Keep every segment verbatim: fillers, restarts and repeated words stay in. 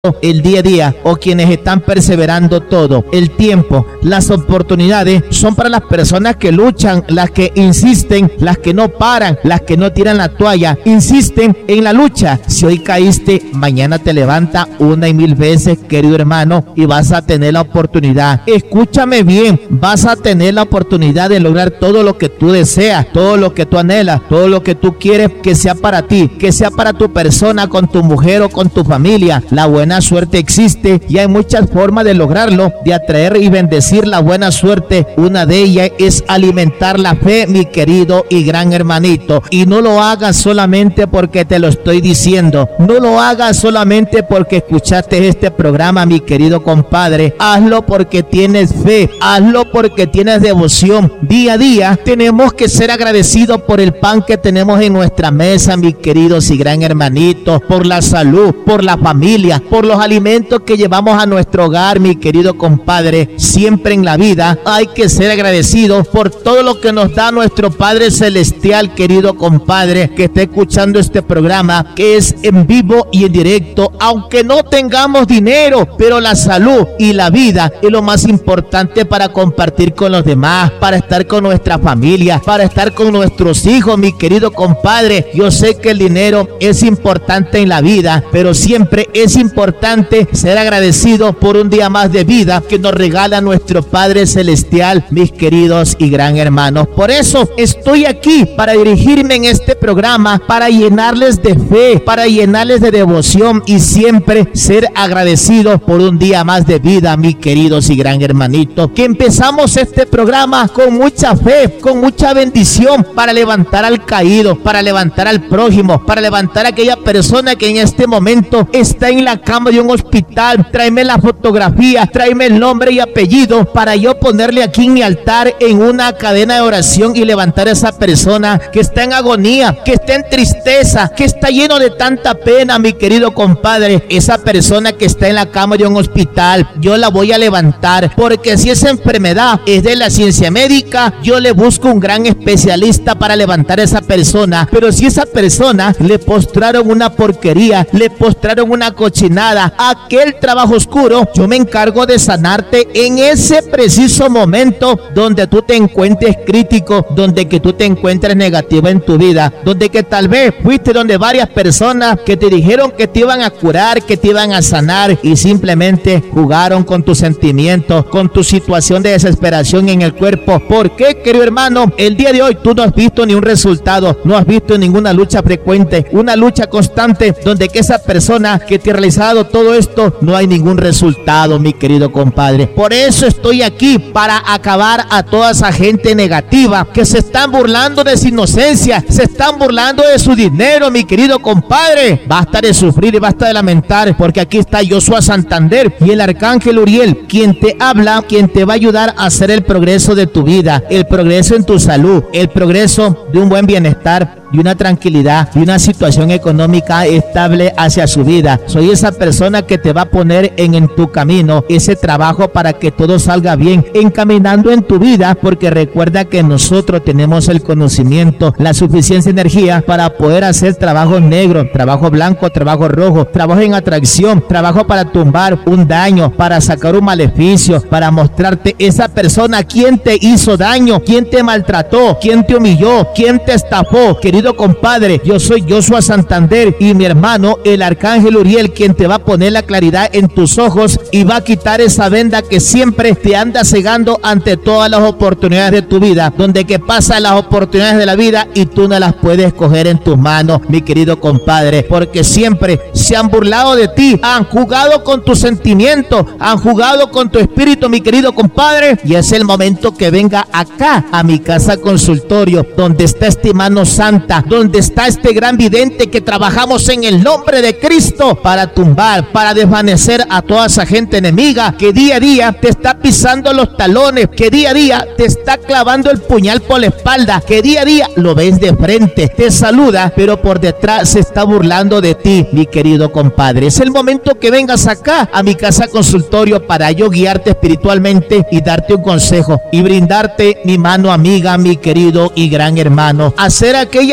el día a día o quienes están perseverando todo el tiempo. Las oportunidades son para las personas que luchan, las que insisten, las que no paran, las que no tiran la toalla, insisten en la lucha. Si hoy caíste, mañana te levanta una y mil veces, querido hermano, y vas a tener la oportunidad. Escúchame bien, vas a tener la oportunidad de lograr todo lo que tú deseas, todo lo que tú anhelas, todo lo que tú quieres que sea para ti, que sea para tu persona, con tu mujer o con tu familia. La buena suerte existe y hay muchas formas de lograrlo, de atraer y bendecir la buena suerte. Una de ellas es alimentar la fe, mi querido y gran hermanito. Y no lo hagas solamente porque te lo estoy diciendo, no lo hagas solamente porque escuchaste este programa, mi querido compadre. Hazlo porque tienes fe, hazlo porque tienes devoción. Día a día tenemos que ser agradecidos por el pan que tenemos en nuestra mesa, mis queridos y gran hermanitos, por la salud, por la familia, por los alimentos que llevamos a nuestro hogar, mi querido compadre. Siempre en la vida hay que ser agradecidos por todo lo que nos da nuestro Padre Celestial, querido compadre, que está escuchando este programa, que es en vivo y en directo. Aunque no tengamos dinero, pero la salud y la vida es lo más importante para compartir con los demás, para estar con nuestra familia, para estar con nuestros hijos, mi querido compadre. Yo sé que el dinero es importante en la vida, pero siempre es importante ser agradecido por un día más de vida que nos regala nuestro Padre Celestial, mis queridos y gran hermanos. Por eso estoy aquí para dirigirme en este programa, para llenarles de fe, para llenarles de devoción y siempre ser agradecidos por un día más de vida, mis queridos y gran hermanito. Que empezamos este programa con mucha fe, con mucha bendición, para levantar al caído, para levantar al prójimo, para levantar a aquella persona que en este momento está en la cama de un hospital. Tráeme la fotografía, tráeme el nombre y apellido para yo ponerle aquí en mi altar en una cadena de oración y levantar a esa persona que está en agonía, que está en tristeza, que está lleno de tanta pena, mi querido compadre. Esa persona que está en la cama de un hospital, yo la voy a levantar, porque si esa enfermedad es de la ciencia médica, yo le busco un gran especialista para levantar a esa persona. Pero si esa persona le postraron una porquería, le postraron una cochinada, aquel trabajo oscuro, yo me encargo de sanarte en ese preciso momento donde tú te encuentres crítico, donde que tú te encuentres negativo en tu vida, donde que tal vez fuiste donde varias personas que te dijeron que te iban a curar, que te iban a sanar, y simplemente jugaron con tus sentimientos, con tu situación de desesperación en el cuerpo. ¿Por qué, querido hermano? El día de hoy tú no has visto ni un resultado, no has visto ninguna lucha frecuente, una lucha constante, donde que esa persona que te ha realizado todo esto, no hay ningún resultado, mi querido compadre. Por eso estoy aquí, para acabar a toda esa gente negativa que se están burlando de su inocencia, se están burlando de su dinero, mi querido compadre. Basta de sufrir y basta de lamentar, porque aquí está Joshua Santander y el arcángel Uriel, quien te habla, quien te va a ayudar a hacer el progreso de tu vida, el progreso en tu salud, el progreso de un buen bienestar, de una tranquilidad, de una situación económica estable hacia su vida. Soy esa persona que te va a poner en, en tu camino ese trabajo para que todo salga bien, encaminando en tu vida, porque recuerda que nosotros tenemos el conocimiento, la suficiencia de energía para poder hacer trabajo negro, trabajo blanco, trabajo rojo, trabajo en atracción, trabajo para tumbar un daño, para sacar un maleficio, para mostrarte esa persona, quién te hizo daño, quién te maltrató, quién te humilló, quién te estafó. Querido compadre, yo soy Joshua Santander y mi hermano el arcángel Uriel, quien te va a poner la claridad en tus ojos y va a quitar esa venda que siempre te anda cegando ante todas las oportunidades de tu vida, donde que pasan las oportunidades de la vida y tú no las puedes coger en tus manos, mi querido compadre, porque siempre se han burlado de ti, han jugado con tus sentimientos, han jugado con tu espíritu, mi querido compadre, y es el momento que venga acá a mi casa consultorio, donde está esta mano santa, donde está este gran vidente que trabajamos en el nombre de Cristo para tumbar, para desvanecer a toda esa gente enemiga que día a día te está pisando los talones, que día a día te está clavando el puñal por la espalda, que día a día lo ves de frente, te saluda, pero por detrás se está burlando de ti, mi querido compadre. Es el momento que vengas acá a mi casa consultorio para yo guiarte espiritualmente y darte un consejo y brindarte mi mano amiga, mi querido y gran hermano, hacer aquella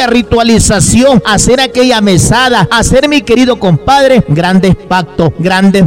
ritualización, hacer aquella mesada, hacer, mi querido compadre, grandes pactos, grandes